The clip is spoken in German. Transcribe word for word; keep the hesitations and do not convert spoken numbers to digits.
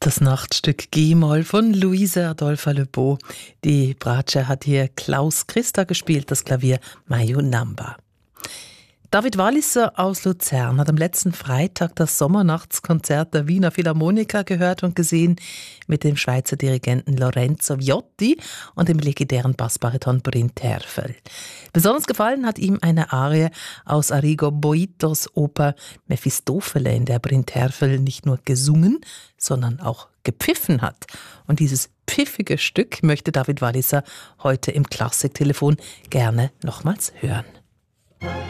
Das Nachtstück G-Moll von Luise Adolpha Le Beau. Die Bratsche hat hier Klaus Christa gespielt, das Klavier Mayunamba. David Walliser aus Luzern hat am letzten Freitag das Sommernachtskonzert der Wiener Philharmoniker gehört und gesehen mit dem Schweizer Dirigenten Lorenzo Viotti und dem legendären Bassbariton Bryn Terfel. Besonders gefallen hat ihm eine Arie aus Arrigo Boitos Oper Mephistofele, in der Bryn Terfel nicht nur gesungen, sondern auch gepfiffen hat. Und dieses pfiffige Stück möchte David Walliser heute im Klassiktelefon gerne nochmals hören.